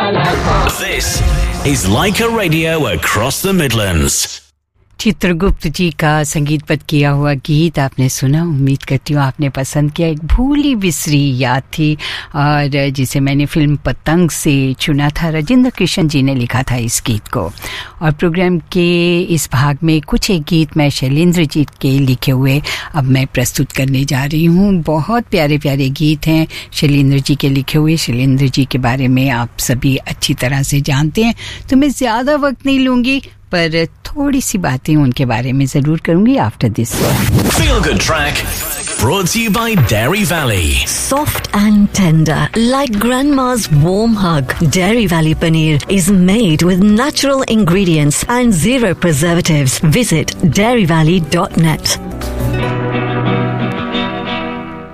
This is Leica Radio across the Midlands. Chitragupta जी का संगीतबद्ध किया हुआ गीत आपने सुना. उम्मीद करती हूँ आपने पसंद किया. एक भूली बिसरी याद थी और जिसे मैंने फिल्म पतंग से चुना था. राजेंद्र कृष्ण जी ने लिखा था इस गीत को. और प्रोग्राम के इस भाग में कुछ एक गीत मैं शैलेंद्र जी के लिखे हुए अब मैं प्रस्तुत करने जा रही हूँ. बहुत प्यारे प्यारे गीत हैं शैलेंद्र जी के लिखे हुए. शैलेंद्र जी के बारे में आप सभी अच्छी तरह से जानते हैं, तो मैं ज़्यादा वक्त नहीं लूँगी, पर थोड़ी सी बातें उनके बारे में जरूर करूंगी after this. Feel Good Track brought to you by Dairy Valley. Soft and tender, like grandma's warm hug. Dairy Valley paneer is made with natural ingredients and zero preservatives. Visit dairyvalley.net.